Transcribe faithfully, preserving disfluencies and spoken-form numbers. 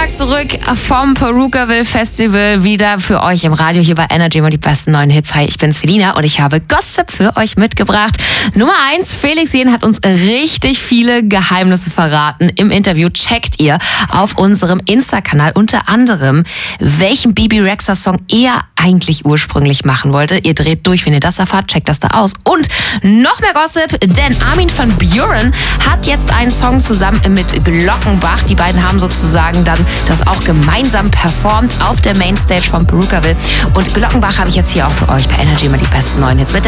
Montag zurück vom Perukaville Festival, wieder für euch im Radio hier bei Energy und die besten neuen Hits. Hi, ich bin's Felina und ich habe Gossip für euch mitgebracht. Nummer eins, Felix Jähn hat uns richtig viele Geheimnisse verraten. Im Interview checkt ihr auf unserem Insta-Kanal unter anderem, welchen Bebe Rexha Song er eigentlich ursprünglich machen wollte. Ihr dreht durch, wenn ihr das erfahrt, checkt das da aus. Und noch mehr Gossip, denn Armin van Buuren hat jetzt einen Song zusammen mit Glockenbach. Die beiden haben sozusagen dann das auch gemeinsam performt auf der Mainstage von Perukaville. Und Glockenbach habe ich jetzt hier auch für euch bei Energy immer die besten neuen Hits mit.